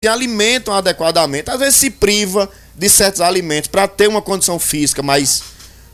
se alimentam adequadamente, às vezes se priva de certos alimentos para ter uma condição física mais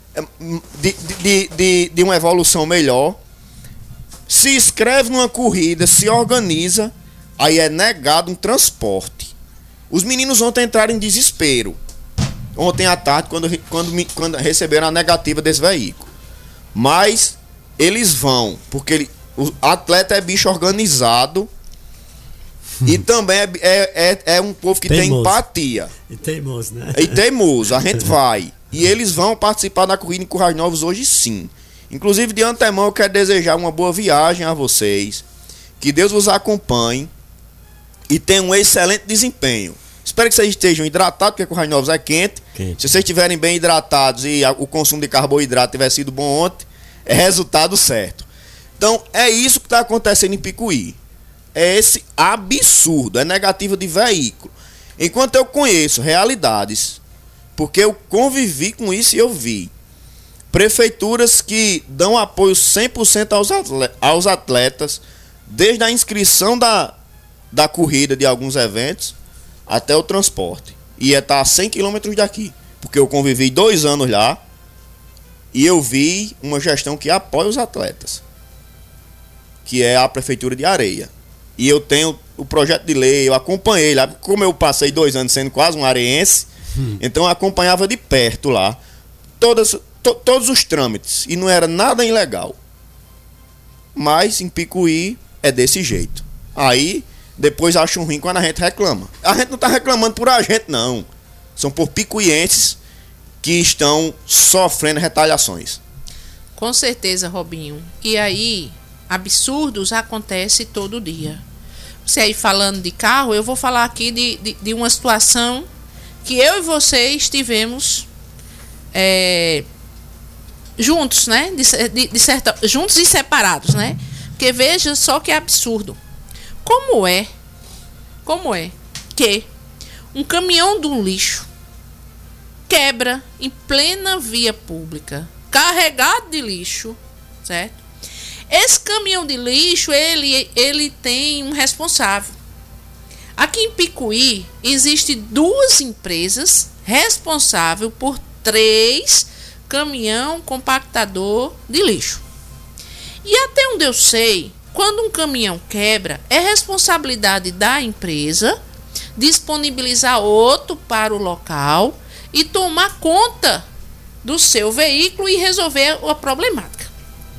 de uma evolução melhor, se inscreve numa corrida, se organiza, aí é negado um transporte. Os meninos ontem entraram em desespero, ontem à tarde, quando receberam a negativa desse veículo. Mas eles vão, porque o atleta é bicho organizado e também é um povo que teimoso. tem empatia. E teimoso, né? E teimoso, a gente vai. E eles vão participar da corrida em Currais Novos hoje sim. Inclusive, de antemão, eu quero desejar uma boa viagem a vocês. Que Deus vos acompanhe e tenham um excelente desempenho. Espero que vocês estejam hidratados, porque Currais Novos é quente. Se vocês estiverem bem hidratados e o consumo de carboidrato tiver sido bom ontem, é resultado certo. Então, é isso que está acontecendo em Picuí. É esse absurdo, é negativa de veículo. Enquanto eu conheço realidades, porque eu convivi com isso e eu vi prefeituras que dão apoio 100% aos atletas, desde a inscrição da corrida de alguns eventos até o transporte. E estar a 100 km daqui, porque eu convivi 2 anos lá e eu vi uma gestão que apoia os atletas, que é a Prefeitura de Areia. E eu tenho o projeto de lei, eu acompanhei lá, como eu passei 2 anos sendo quase um areense, então eu acompanhava de perto lá todos os trâmites, e não era nada ilegal. Mas em Picuí é desse jeito. Aí depois acham ruim quando a gente reclama. A gente não está reclamando por a gente, não. São por picuienses que estão sofrendo retaliações. Com certeza, Robinho. E aí, absurdos acontecem todo dia. Você aí falando de carro, eu vou falar aqui de uma situação que eu e você estivemos juntos, né? Juntos e separados, né? Porque veja só que absurdo. Como é que um caminhão do lixo quebra em plena via pública, carregado de lixo, certo? Esse caminhão de lixo, ele tem um responsável. Aqui em Picuí, existem 2 empresas responsáveis por 3 caminhão compactador de lixo. E até onde eu sei, quando um caminhão quebra, é responsabilidade da empresa disponibilizar outro para o local e tomar conta do seu veículo e resolver a problemática.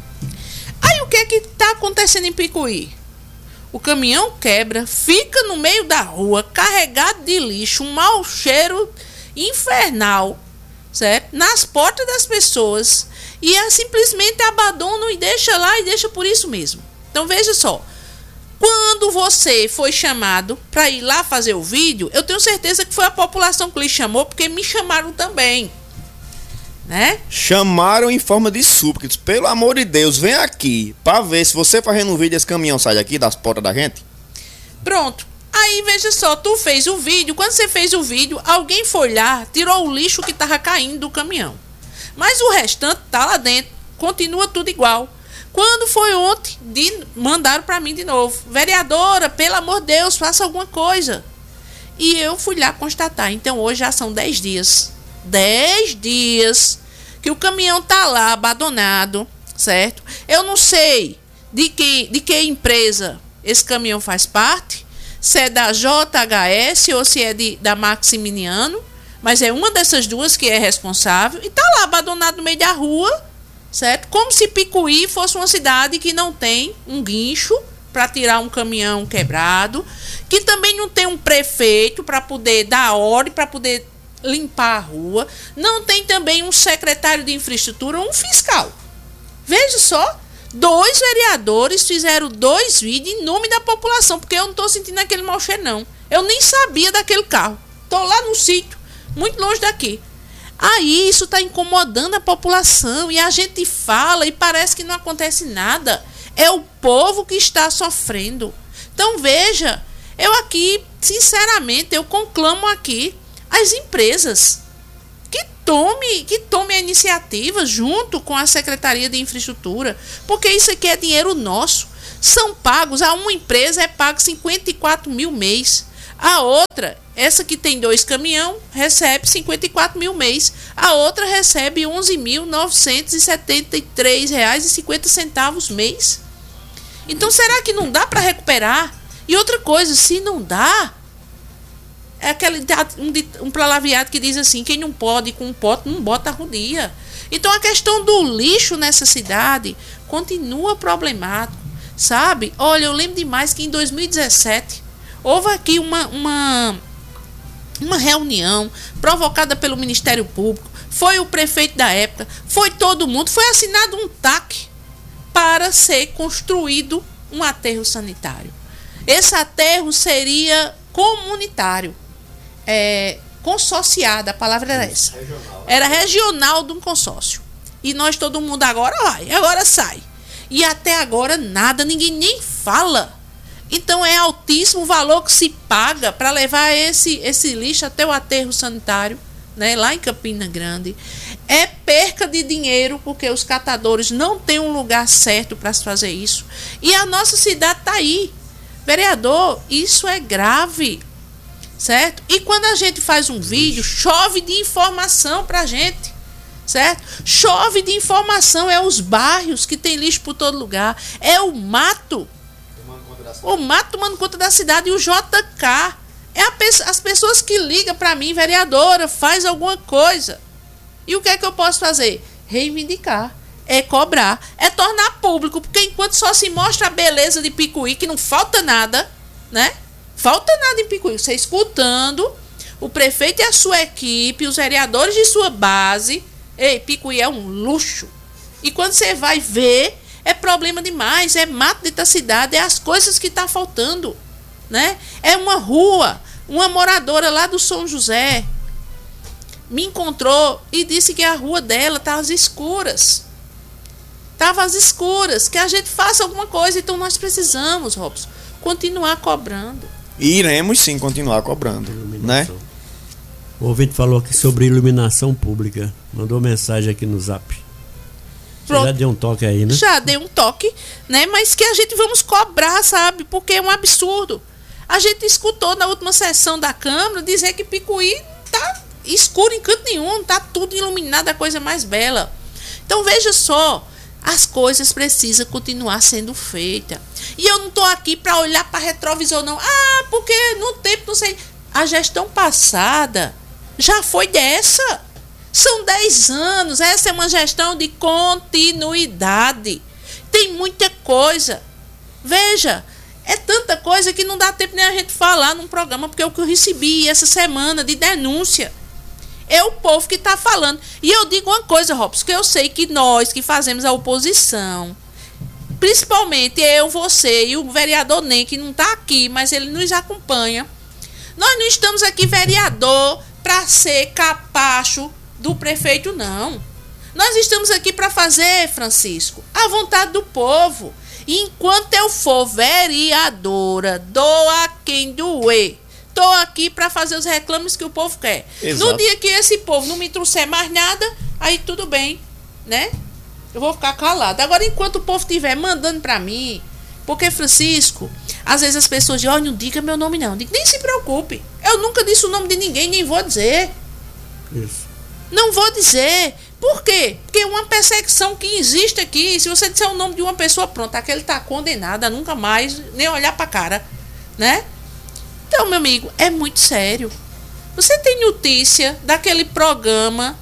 Aí o que é que está acontecendo em Picuí? O caminhão quebra, fica no meio da rua, carregado de lixo, um mau cheiro infernal, certo? Nas portas das pessoas, e simplesmente abandonam e deixa lá e deixa por isso mesmo. Então veja só, quando você foi chamado para ir lá fazer o vídeo, eu tenho certeza que foi a população que lhe chamou, porque me chamaram também, né? Chamaram em forma de súplicas. Pelo amor de Deus, vem aqui para ver se você fazendo um vídeo, esse caminhão sai daqui das portas da gente. Pronto. Aí veja só, tu fez o vídeo. Quando você fez o vídeo, alguém foi lá, tirou o lixo que tava caindo do caminhão. Mas o restante tá lá dentro, continua tudo igual. Quando foi ontem, mandaram para mim de novo: vereadora, pelo amor de Deus, faça alguma coisa. E eu fui lá constatar. Então hoje já são 10 dias. 10 dias que o caminhão tá lá abandonado, certo? Eu não sei de que empresa esse caminhão faz parte, se é da JHS ou se é da Maximiliano, mas é uma dessas duas que é responsável e tá lá abandonado no meio da rua, certo? Como se Picuí fosse uma cidade que não tem um guincho para tirar um caminhão quebrado, que também não tem um prefeito para poder dar ordem, para poder limpar a rua, não tem também um secretário de infraestrutura ou um fiscal. Veja só, 2 vereadores fizeram 2 vídeos em nome da população, porque eu não estou sentindo aquele mau cheiro, não. Eu nem sabia daquele carro. Estou lá no sítio, muito longe daqui. Aí isso está incomodando a população e a gente fala e parece que não acontece nada. É o povo que está sofrendo. Então veja, eu aqui, sinceramente, eu conclamo aqui as empresas que tome a iniciativa junto com a Secretaria de Infraestrutura, porque isso aqui é dinheiro nosso. São pagos, a uma empresa é pago 54 mil mês. A outra, essa que tem 2 caminhão, recebe 54 mil mês. A outra recebe R$ 11.973,50 mês. Então, será que não dá para recuperar? E outra coisa, se não dá, é aquele um palavreado que diz assim, quem não pode com um pote não bota a rodia. Então, a questão do lixo nessa cidade continua problemático, sabe? Olha, eu lembro demais que em 2017 houve aqui uma reunião provocada pelo Ministério Público, foi o prefeito da época, foi todo mundo, foi assinado um TAC para ser construído um aterro sanitário. Esse aterro seria comunitário, consorciado, a palavra era essa. Era regional de um consórcio. E nós, todo mundo agora vai, agora sai. E até agora nada, ninguém nem fala. Então é altíssimo o valor que se paga para levar esse lixo até o aterro sanitário, né, lá em Campina Grande. É perca de dinheiro, porque os catadores não têm um lugar certo para se fazer isso. E a nossa cidade está aí. Vereador, isso é grave, certo? E quando a gente faz um vídeo, chove de informação para a gente, certo? Chove de informação, é os bairros que tem lixo por todo lugar, é o mato tomando conta da cidade, e o JK, as pessoas que ligam para mim, vereadora, faz alguma coisa. E o que é que eu posso fazer? Reivindicar, é cobrar, é tornar público, porque enquanto só se mostra a beleza de Picuí, que não falta nada, né? Falta nada em Picuí. Você escutando o prefeito e a sua equipe, os vereadores de sua base, ei, Picuí é um luxo. E quando você vai ver, é problema demais, é mato dentro da cidade, é as coisas que tá faltando, né? É uma rua, uma moradora lá do São José me encontrou e disse que a rua dela estava às escuras. Estava às escuras, que a gente faça alguma coisa. Então nós precisamos, Robson, continuar cobrando. E iremos sim continuar cobrando, né? O ouvinte falou aqui sobre iluminação pública. Mandou mensagem aqui no Zap. Você já deu um toque aí, né? Já dei um toque, né? Mas que a gente vamos cobrar, sabe? Porque é um absurdo. A gente escutou na última sessão da Câmara dizer que Picuí tá escuro em canto nenhum, tá tudo iluminado, a coisa mais bela. Então veja só, as coisas precisam continuar sendo feitas. E eu não tô aqui para olhar para retrovisor não. Ah, porque no tempo não sei. A gestão passada já foi dessa. São 10 anos, essa é uma gestão de continuidade. Tem muita coisa. Veja, é tanta coisa que não dá tempo nem a gente falar num programa, porque é o que eu recebi essa semana de denúncia. É o povo que está falando. E eu digo uma coisa, Robson, que eu sei que nós que fazemos a oposição, principalmente eu, você e o vereador Nem, que não está aqui, mas ele nos acompanha. Nós não estamos aqui, vereador, para ser capacho do prefeito, não. Nós estamos aqui para fazer, Francisco, a vontade do povo. E enquanto eu for vereadora, doa quem doer. Estou aqui para fazer os reclames que o povo quer. Exato. No dia que esse povo não me trouxer mais nada, aí tudo bem, né? Eu vou ficar calado. Agora, enquanto o povo estiver mandando para mim, porque, Francisco, às vezes as pessoas dizem, não diga meu nome não. Digo, nem se preocupe. Eu nunca disse o nome de ninguém, nem vou dizer. Isso. Não vou dizer. Por quê? Porque é uma perseguição que existe aqui. Se você disser o nome de uma pessoa, pronto, aquele está condenado a nunca mais nem olhar para a cara, né? Então, meu amigo, é muito sério. Você tem notícia daquele programa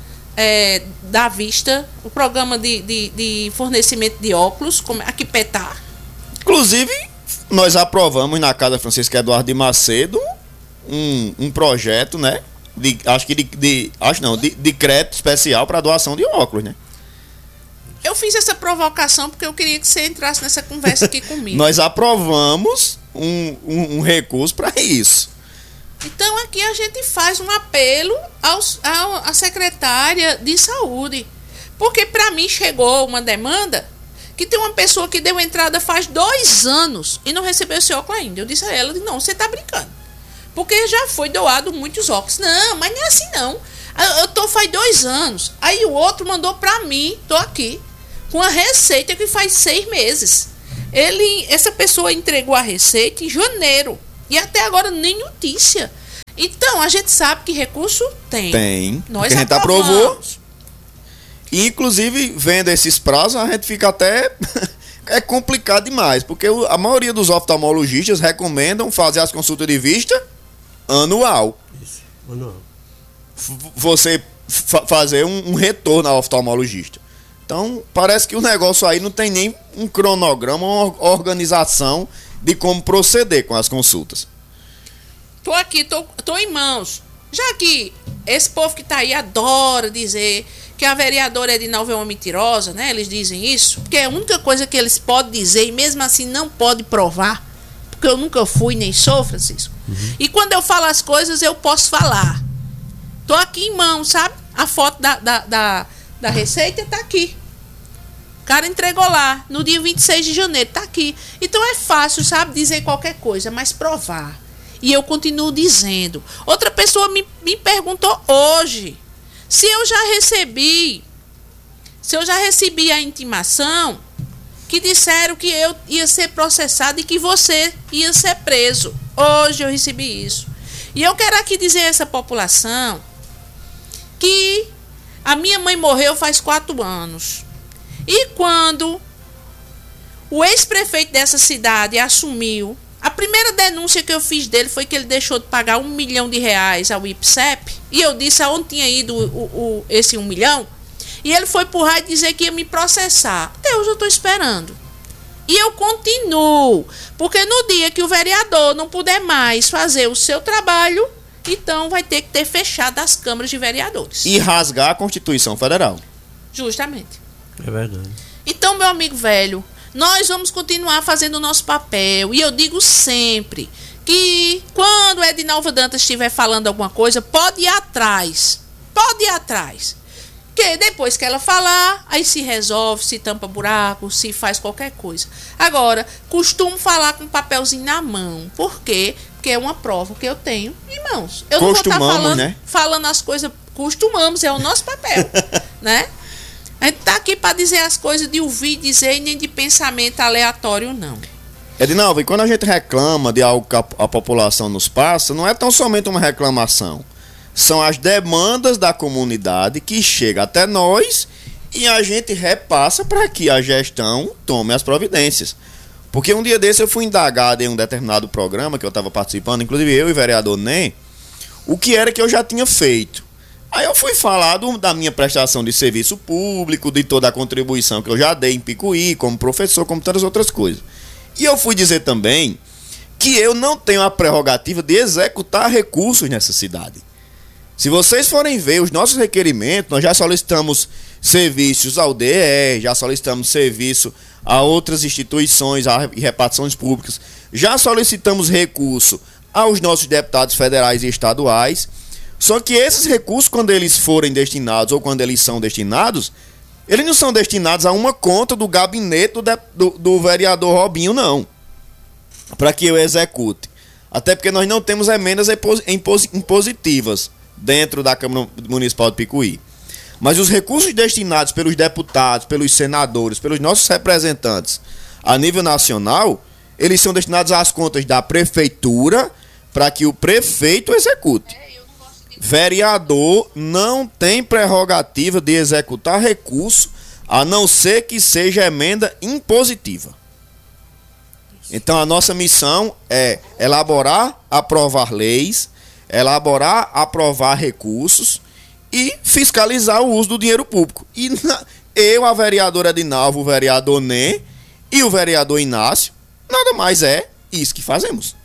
da Vista, o programa de fornecimento de óculos, como aqui Petar? Inclusive, nós aprovamos na Casa Francisco Eduardo de Macedo um projeto, né? Decreto especial para doação de óculos, né? Eu fiz essa provocação porque eu queria que você entrasse nessa conversa aqui comigo. Nós aprovamos um recurso para isso. Então aqui a gente faz um apelo à secretária de saúde. Porque para mim chegou uma demanda que tem uma pessoa que deu entrada faz 2 anos e não recebeu esse óculos ainda. Eu disse a ela, não, você tá brincando. Porque já foi doado muitos óculos. Não, mas não é assim não. Eu tô faz 2 anos. Aí o outro mandou para mim, tô aqui, com a receita que faz 6 meses. Essa pessoa entregou a receita em janeiro. E até agora nem notícia. Então, a gente sabe que recurso tem. Tem. Nós que a gente aprovamos. aprovou. E, inclusive, vendo esses prazos, a gente fica até... é complicado demais, porque a maioria dos oftalmologistas recomendam fazer as consultas de vista anual. Isso, anual. Você fazer um retorno ao oftalmologista. Então, parece que o negócio aí não tem nem um cronograma, uma organização de como proceder com as consultas. Tô aqui, tô em mãos. Já que esse povo que tá aí adora dizer que a vereadora Edinalva é uma mentirosa, né? Eles dizem isso, porque é a única coisa que eles podem dizer e mesmo assim não pode provar, porque eu nunca fui nem sou, Francisco. E quando eu falo as coisas, eu posso falar. Tô aqui em mãos, sabe? A foto da receita tá aqui. O cara entregou lá no dia 26 de janeiro, tá aqui. Então é fácil, sabe, dizer qualquer coisa, mas provar. E eu continuo dizendo. Outra pessoa me perguntou hoje se eu já recebi a intimação que disseram que eu ia ser processado e que você ia ser preso. Hoje eu recebi isso. E eu quero aqui dizer a essa população que a minha mãe morreu faz 4 anos. E quando o ex-prefeito dessa cidade assumiu, a primeira denúncia que eu fiz dele foi que ele deixou de pagar R$1 milhão ao IPSEP. E eu disse aonde tinha ido esse 1 milhão. E ele foi pro raio dizer que ia me processar. Até hoje eu estou esperando. E eu continuo. Porque no dia que o vereador não puder mais fazer o seu trabalho, então vai ter que ter fechado as câmaras de vereadores. E rasgar a Constituição Federal. Justamente. É verdade. Então, meu amigo velho, nós vamos continuar fazendo o nosso papel. E eu digo sempre que quando Edinalva Dantas estiver falando alguma coisa, pode ir atrás. Pode ir atrás. Porque depois que ela falar, aí se resolve, se tampa buraco, se faz qualquer coisa. Agora, costumo falar com um papelzinho na mão. Por quê? Porque é uma prova que eu tenho em mãos. Eu não vou estar falando as coisas. Costumamos, é o nosso papel. Né? A gente tá aqui para dizer as coisas de ouvir dizer e nem de pensamento aleatório, não. Edinalva, e quando a gente reclama de algo que a população nos passa, não é tão somente uma reclamação. São as demandas da comunidade que chegam até nós e a gente repassa para que a gestão tome as providências. Porque um dia desse eu fui indagado em um determinado programa que eu estava participando, inclusive eu e o vereador Ney, o que era que eu já tinha feito. Aí eu fui falar da minha prestação de serviço público, de toda a contribuição que eu já dei em Picuí, como professor, como tantas outras coisas. E eu fui dizer também que eu não tenho a prerrogativa de executar recursos nessa cidade. Se vocês forem ver os nossos requerimentos, nós já solicitamos serviços ao DE, já solicitamos serviço a outras instituições e repartições públicas, já solicitamos recurso aos nossos deputados federais e estaduais. Só que esses recursos, quando eles forem destinados ou quando eles são destinados, eles não são destinados a uma conta do gabinete do vereador Robinho, não, para que eu execute. Até porque nós não temos emendas impositivas dentro da Câmara Municipal de Picuí. Mas os recursos destinados pelos deputados, pelos senadores, pelos nossos representantes a nível nacional, eles são destinados às contas da prefeitura para que o prefeito execute. Vereador não tem prerrogativa de executar recurso a não ser que seja emenda impositiva. Então a nossa missão é elaborar, aprovar leis, elaborar, aprovar recursos e fiscalizar o uso do dinheiro público. E eu, a vereadora Edinalva, o vereador Ney e o vereador Inácio, nada mais é isso que fazemos.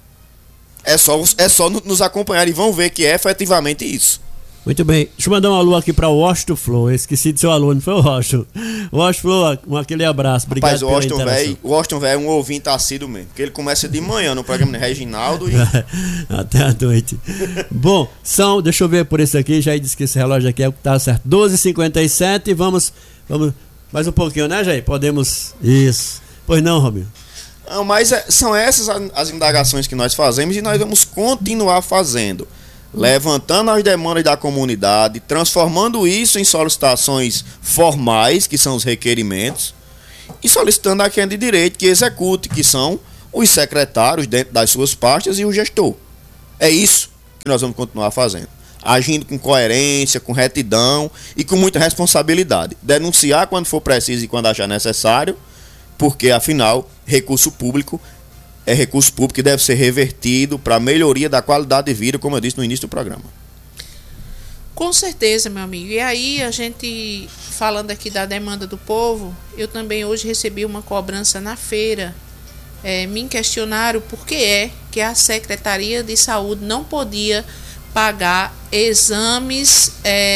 É só nos acompanhar e vão ver que é efetivamente isso. Muito bem. Deixa eu mandar um alô aqui para o Washington Flow. Eu esqueci de seu aluno, foi o Washington. Washington Flow, aquele abraço. Obrigado. Rapaz, o Washington velho é um ouvinte assíduo mesmo. Porque ele começa de manhã no programa de Reginaldo e... até a noite. Bom, deixa eu ver por esse aqui. Já disse que esse relógio aqui tá certo. 12h57. Vamos mais um pouquinho, né, Jair? Podemos. Isso. Pois não, Robinho? Não, mas são essas as indagações que nós fazemos e nós vamos continuar fazendo, levantando as demandas da comunidade, transformando isso em solicitações formais, que são os requerimentos, e solicitando a quem é de direito que execute, que são os secretários dentro das suas pastas e o gestor. É isso que nós vamos continuar fazendo. Agindo com coerência, com retidão e com muita responsabilidade. Denunciar quando for preciso e quando achar necessário, porque, afinal, recurso público é recurso público que deve ser revertido para a melhoria da qualidade de vida, como eu disse no início do programa. Com certeza, meu amigo. E aí, a gente, falando aqui da demanda do povo, eu também hoje recebi uma cobrança na feira. Me questionaram por que a Secretaria de Saúde não podia pagar exames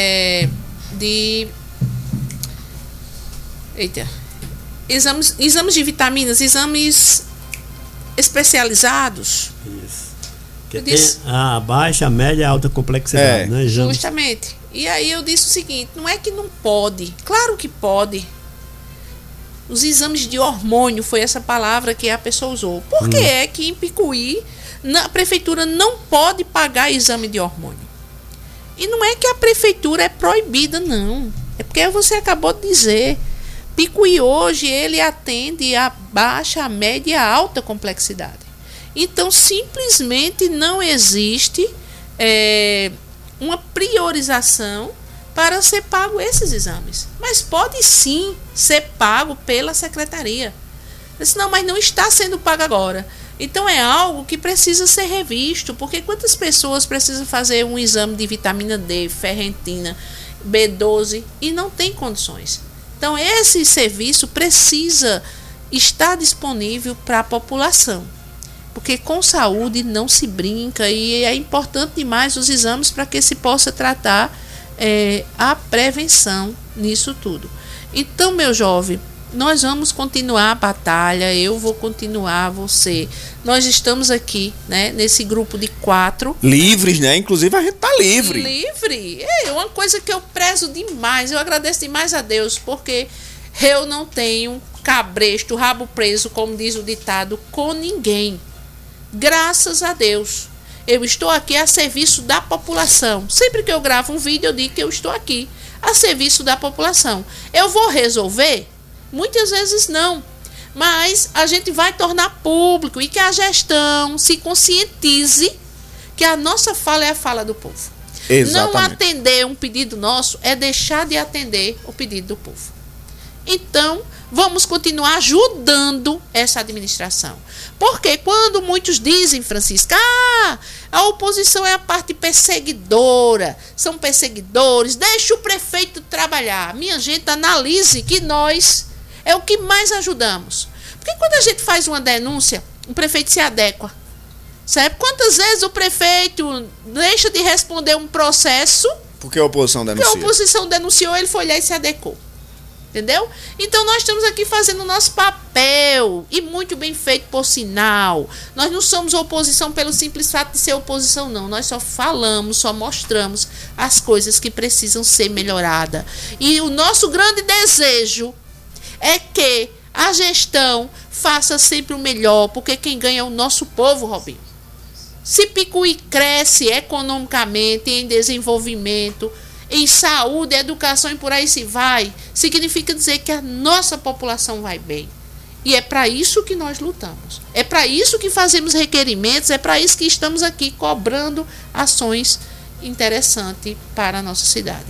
exames de vitaminas, exames especializados. Isso. Que tem a baixa, a média e a alta complexidade, né? Exames. Justamente. E aí eu disse o seguinte, não é que não pode, claro que pode. Os exames de hormônio, foi essa palavra que a pessoa usou. Por que é que em Picuí a prefeitura não pode pagar exame de hormônio? E não é que a prefeitura é proibida, não. É porque você acabou de dizer. Picuí hoje, ele atende a baixa, a média e a alta complexidade. Então, simplesmente não existe uma priorização para ser pago esses exames. Mas pode sim ser pago pela secretaria. Eu disse, não, mas não está sendo pago agora. Então é algo que precisa ser revisto, porque quantas pessoas precisam fazer um exame de vitamina D, ferritina, B12 e não tem condições. Então esse serviço precisa estar disponível para a população, porque com saúde não se brinca e é importante demais os exames para que se possa tratar a prevenção nisso tudo. Então, meu jovem, nós vamos continuar a batalha, eu vou continuar, você. Nós estamos aqui, né, nesse grupo de 4. Livres, né? Inclusive a gente tá livre. Livre. É uma coisa que eu prezo demais, eu agradeço demais a Deus, porque eu não tenho cabresto, rabo preso, como diz o ditado, com ninguém. Graças a Deus. Eu estou aqui a serviço da população. Sempre que eu gravo um vídeo, eu digo que eu estou aqui a serviço da população. Eu vou resolver? Muitas vezes não. Mas a gente vai tornar público e que a gestão se conscientize que a nossa fala é a fala do povo. Exatamente. Não atender um pedido nosso é deixar de atender o pedido do povo. Então, vamos continuar ajudando essa administração. Porque quando muitos dizem, Francisca, a oposição é a parte perseguidora, são perseguidores, deixa o prefeito trabalhar. Minha gente, analise que nós é o que mais ajudamos. Porque quando a gente faz uma denúncia, o prefeito se adequa. Sabe quantas vezes o prefeito deixa de responder um processo? Porque a oposição denunciou. Porque a oposição denunciou, ele foi lá e se adequou. Entendeu? Então nós estamos aqui fazendo o nosso papel, e muito bem feito, por sinal. Nós não somos oposição pelo simples fato de ser oposição, não. Nós só falamos, só mostramos as coisas que precisam ser melhoradas. E o nosso grande desejo é que a gestão faça sempre o melhor, porque quem ganha é o nosso povo, Robinho. Se Picuí cresce economicamente, em desenvolvimento, em saúde, educação e por aí se vai, significa dizer que a nossa população vai bem. E é para isso que nós lutamos. É para isso que fazemos requerimentos, é para isso que estamos aqui cobrando ações interessantes para a nossa cidade.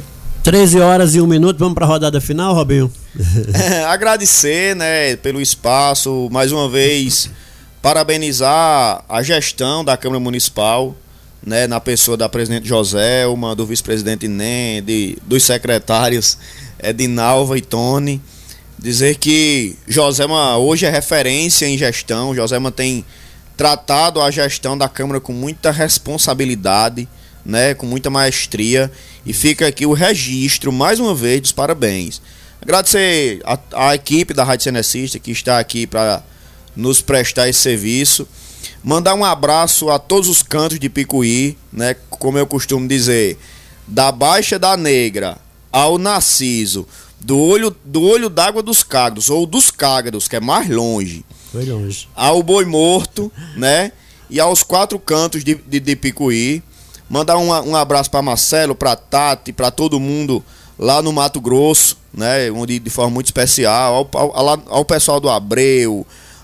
13h01, vamos para a rodada final, Robinho? Agradecer, né, pelo espaço, mais uma vez, parabenizar a gestão da Câmara Municipal, né, na pessoa da presidente Joselma, do vice-presidente Nen, dos secretários Edinalva e Tony. Dizer que Joselma hoje é referência em gestão. Joselma tem tratado a gestão da Câmara com muita responsabilidade, né, com muita maestria, e fica aqui o registro, mais uma vez, dos parabéns. Agradecer a equipe da Rádio Cenecista que está aqui para nos prestar esse serviço. Mandar um abraço a todos os cantos de Picuí, né? Como eu costumo dizer, da Baixa da Negra ao Narciso, do olho d'água dos Cágados, ou dos Cágados, que é mais longe. Foi longe. Ao Boi Morto, né? E aos 4 cantos de Picuí. Mandar um abraço para Marcelo, para Tati, para todo mundo lá no Mato Grosso, né? Onde, de forma muito especial, ao pessoal do Abreu,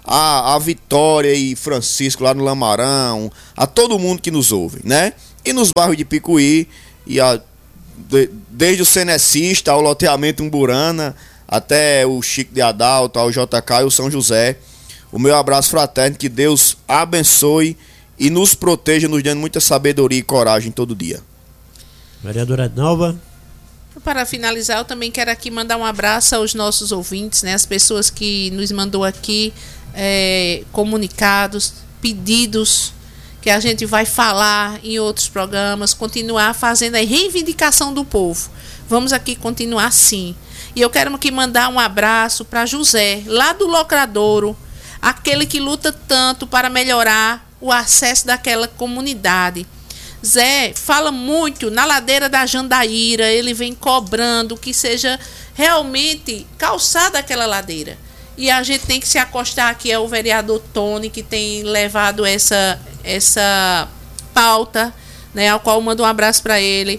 a Vitória e Francisco lá no Lamarão, a todo mundo que nos ouve, né? E nos bairros de Picuí, e desde o Cenecista ao loteamento Umburana, até o Chico de Adalto, ao JK e o São José. O meu abraço fraterno, que Deus abençoe e nos proteja, nos dando muita sabedoria e coragem todo dia. Vereadora Ednalva. Para finalizar, eu também quero aqui mandar um abraço aos nossos ouvintes, né? As pessoas que nos mandou aqui comunicados, pedidos, que a gente vai falar em outros programas, continuar fazendo a reivindicação do povo. Vamos aqui continuar sim. E eu quero aqui mandar um abraço para José, lá do Locradouro, aquele que luta tanto para melhorar o acesso daquela comunidade. Zé fala muito na ladeira da Jandaíra, ele vem cobrando que seja realmente calçada aquela ladeira. E a gente tem que se acostar aqui ao vereador Tony, que tem levado essa pauta, né, ao qual eu mando um abraço para ele.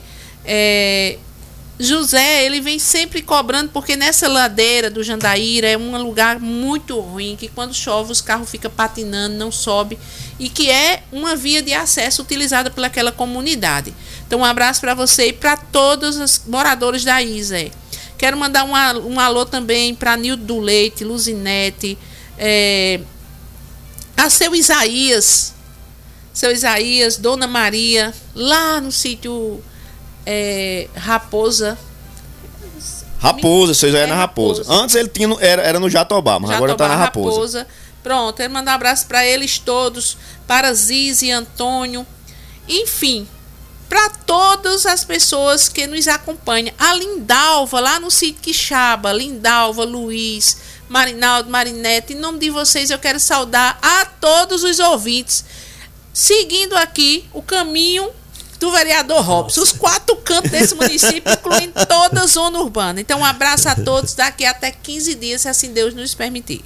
José, ele vem sempre cobrando, porque nessa ladeira do Jandaíra é um lugar muito ruim, que quando chove os carros ficam patinando, não sobe, e que é uma via de acesso utilizada pelaquela comunidade. Então um abraço para você e para todos os moradores daí, Zé. Quero mandar um alô também para Nildo do Leite, Luzinete, a seu Isaías, Dona Maria, lá no sítio Raposa, seu Isaías é na Raposa. Antes ele era no Jatobá, mas agora tá na Raposa. Pronto, quero mandar um abraço para eles todos, para Zizi, Antônio, enfim, para todas as pessoas que nos acompanham. A Lindalva, lá no sítio Quixaba, Lindalva, Luiz, Marinaldo, Marinete, em nome de vocês eu quero saudar a todos os ouvintes, seguindo aqui o caminho do vereador Robson, os 4 cantos desse município, incluindo toda a zona urbana. Então um abraço a todos, daqui até 15 dias, se assim Deus nos permitir.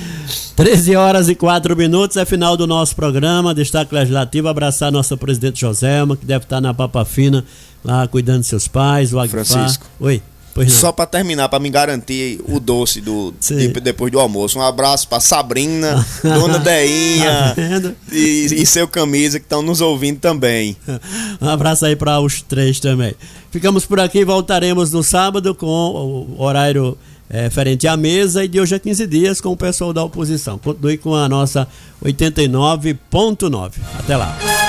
13h04, é final do nosso programa, destaque legislativo, abraçar a nossa presidente Joselma, que deve estar na Papa Fina, lá cuidando de seus pais, o Agfar. Francisco. Oi. Pois não. Só para terminar, para me garantir o doce depois do almoço. Um abraço para Sabrina, Dona Deinha e seu Camisa, que estão nos ouvindo também. Um abraço aí para os 3 também. Ficamos por aqui, voltaremos no sábado com o horário referente à mesa, e de hoje a 15 dias com o pessoal da oposição. Continue com a nossa 89.9. Até lá.